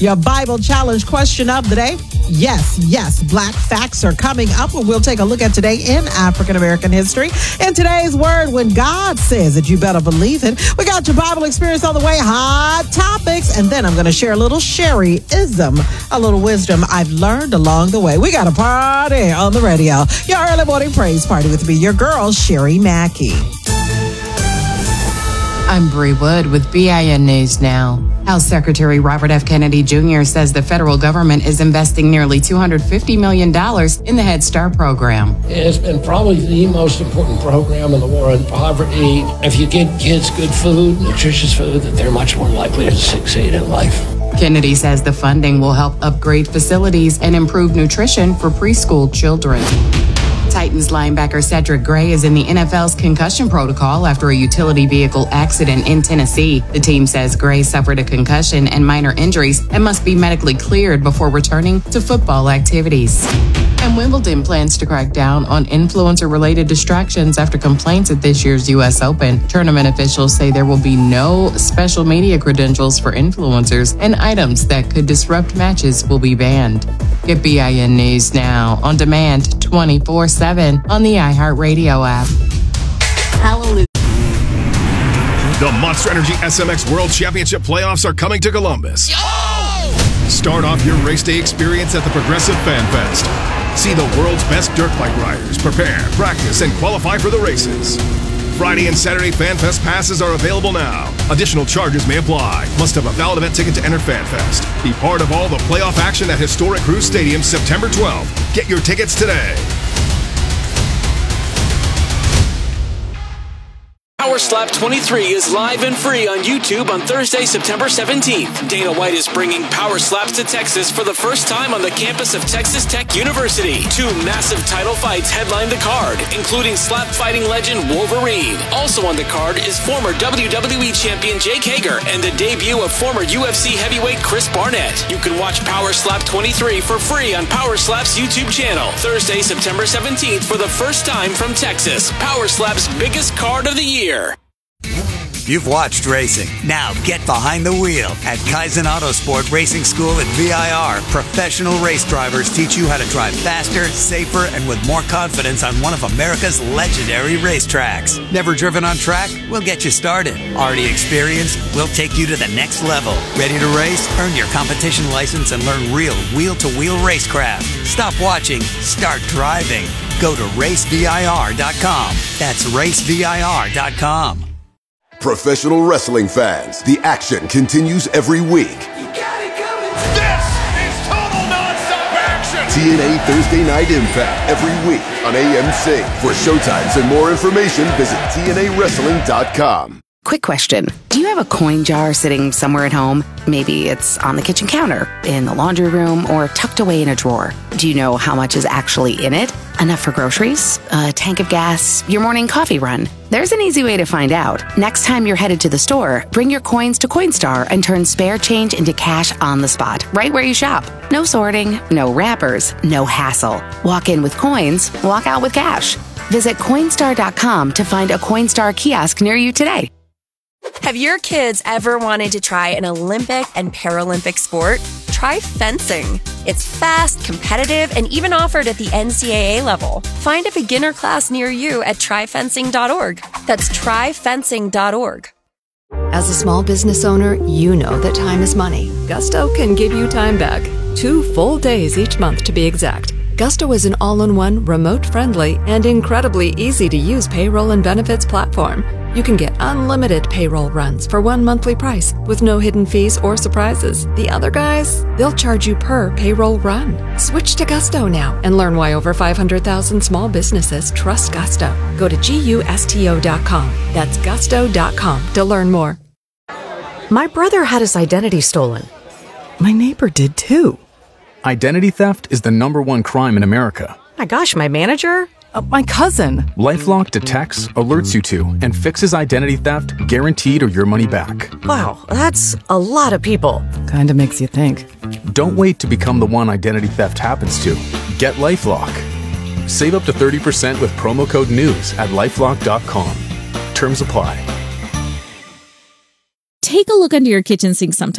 Your Bible challenge question of the day. Yes, black facts are coming up, and we'll take a look at today in African American history. In today's word, when God says it, you better believe it. We got your Bible experience on the way, hot topics, and then I'm going to share a little Sherry-ism, a little wisdom I've learned along the way. We got a party on the radio. Your early morning praise party with me, your girl, Sherry Mackey. I'm Bree Wood with BIN News Now. House Secretary Robert F. Kennedy Jr. says the federal government is investing nearly $250 million in the Head Start program. It's been probably the most important program in the war on poverty. If you give kids good food, nutritious food, that they're much more likely to succeed in life. Kennedy says the funding will help upgrade facilities and improve nutrition for preschool children. Titans linebacker Cedric Gray is in the NFL's concussion protocol after a utility vehicle accident in Tennessee. The team says Gray suffered a concussion and minor injuries and must be medically cleared before returning to football activities. And Wimbledon plans to crack down on influencer-related distractions after complaints at this year's U.S. Open. Tournament officials say there will be no special media credentials for influencers, and items that could disrupt matches will be banned. Get BIN News Now on demand 24/7 on the iHeartRadio app. Hallelujah. The Monster Energy SMX World Championship playoffs are coming to Columbus. Start off your race day experience at the Progressive Fan Fest. See the world's best dirt bike riders prepare, practice, and qualify for the races. Friday and Saturday Fan Fest passes are available now. Additional charges may apply. Must have a valid event ticket to enter Fan Fest. Be part of all the playoff action at Historic Cruise Stadium September 12th. Get your tickets today. Power Slap 23 is live and free on YouTube on Thursday, September 17th. Dana White is bringing Power Slaps to Texas for the first time on the campus of Texas Tech University. 2 massive title fights headline the card, including slap fighting legend Wolverine. Also on the card is former WWE champion Jake Hager and the debut of former UFC heavyweight Chris Barnett. You can watch Power Slap 23 for free on Power Slap's YouTube channel. Thursday, September 17th for the first time from Texas. Power Slap's biggest card of the year. You've watched racing. Now get behind the wheel. At Kaizen Autosport Racing School at VIR, professional race drivers teach you how to drive faster, safer, and with more confidence on one of America's legendary racetracks. Never driven on track? We'll get you started. Already experienced? We'll take you to the next level. Ready to race? Earn your competition license and learn real wheel-to-wheel racecraft. Stop watching. Start driving. Go to racevir.com. That's racevir.com. Professional wrestling fans, the action continues every week. You got it coming. This is total non-stop action. TNA Thursday Night Impact every week on AMC. For showtimes and more information, visit TNAWrestling.com. Quick question. Do you have a coin jar sitting somewhere at home? Maybe it's on the kitchen counter, in the laundry room, or tucked away in a drawer. Do you know how much is actually in it? Enough for groceries? A tank of gas? Your morning coffee run? There's an easy way to find out. Next time you're headed to the store, bring your coins to Coinstar and turn spare change into cash on the spot, right where you shop. No sorting, no wrappers, no hassle. Walk in with coins, walk out with cash. Visit Coinstar.com to find a Coinstar kiosk near you today. Have your kids ever wanted to try an Olympic and Paralympic sport? Try fencing. It's fast, competitive, and even offered at the NCAA level. Find a beginner class near you at tryfencing.org. That's tryfencing.org. As a small business owner, you know that time is money. Gusto can give you time back. 2 full days each month to be exact. Gusto is an all-in-one, remote-friendly, and incredibly easy-to-use payroll and benefits platform. You can get unlimited payroll runs for one monthly price with no hidden fees or surprises. The other guys, they'll charge you per payroll run. Switch to Gusto now and learn why over 500,000 small businesses trust Gusto. Go to GUSTO.com. That's gusto.com to learn more. My brother had his identity stolen. My neighbor did too. Identity theft is the #1 crime in America. My gosh, my manager? My cousin. LifeLock detects, alerts you to, and fixes identity theft guaranteed or your money back. Wow, that's a lot of people. Kinda makes you think. Don't wait to become the one identity theft happens to. Get LifeLock. Save up to 30% with promo code NEWS at LifeLock.com. Terms apply. Take a look under your kitchen sink sometime.